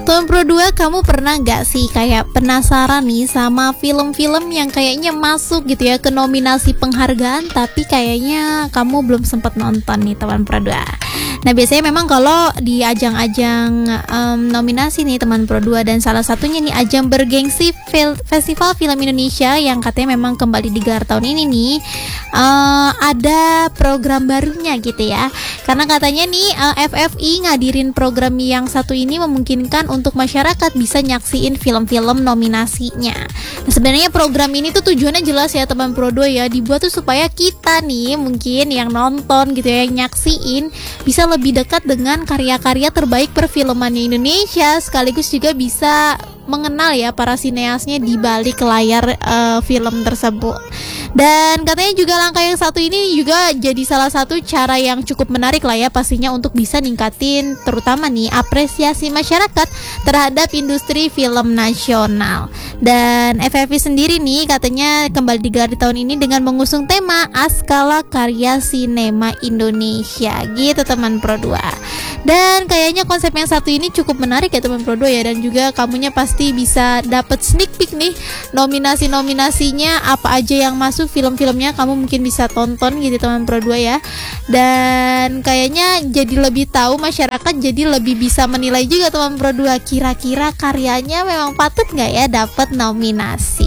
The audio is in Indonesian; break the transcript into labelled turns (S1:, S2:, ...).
S1: Teman Pro 2, kamu pernah gak sih kayak penasaran nih sama film-film yang kayaknya masuk gitu ya ke nominasi penghargaan, tapi kayaknya kamu belum sempat nonton nih teman Pro 2. Nah biasanya memang kalau di ajang-ajang nominasi nih teman Pro 2, dan salah satunya nih ajang bergengsi Festival Film Indonesia yang katanya memang kembali digelar tahun ini nih, ada program barunya gitu ya. Karena katanya nih FFI ngadirin program yang satu ini memungkinkan untuk masyarakat bisa nyaksiin film-film nominasinya. Nah, sebenarnya program ini tuh tujuannya jelas ya teman Pro 2 ya, dibuat tuh supaya kita nih mungkin yang nonton gitu ya, yang nyaksiin bisa lebih dekat dengan karya-karya terbaik perfilman Indonesia, sekaligus juga bisa mengenal ya para sineasnya di balik layar film tersebut. Dan katanya juga langkah yang satu ini juga jadi salah satu cara yang cukup menarik lah ya pastinya untuk bisa ningkatin terutama nih apresiasi masyarakat terhadap industri film nasional. Dan FFI sendiri nih katanya kembali digelar di tahun ini dengan mengusung tema Askala Karya Sinema Indonesia gitu teman Pro 2. Dan kayaknya konsep yang satu ini cukup menarik ya teman Pro 2 ya, dan juga kamunya pasti bisa dapat sneak peek nih nominasi-nominasinya apa aja yang masuk, film-filmnya kamu mungkin bisa tonton gitu teman Pro 2 ya. Dan kayaknya jadi lebih tahu masyarakat, jadi lebih bisa menilai juga teman Pro 2 kira-kira karyanya memang patut nggak ya dapat nominasi.